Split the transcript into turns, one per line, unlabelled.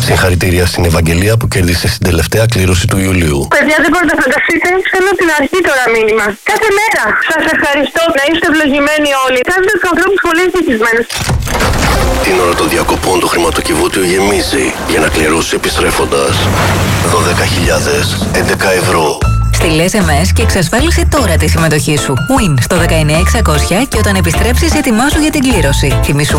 Συγχαρητήρια στην Ευαγγελία που κέρδισε στην τελευταία κλήρωση του Ιουλίου.
Παιδιά, δεν μπορείτε να φανταστείτε. Θέλω την αρχή τώρα μήνυμα. Κάθε μέρα. Σας ευχαριστώ. Να είστε ευλογημένοι όλοι. Κάνετε τους ανθρώπους πολύ ευτυχισμένους.
Την ώρα των διακοπών το χρηματοκιβώτιο γεμίζει για να κληρώσει επιστρέφοντας 12.011 ευρώ.
Στείλε SMS και εξασφάλισε τώρα τη συμμετοχή σου. Win στο 19600 και όταν επιστρέψεις ετοιμάσου για την κλήρωση. Θυμήσου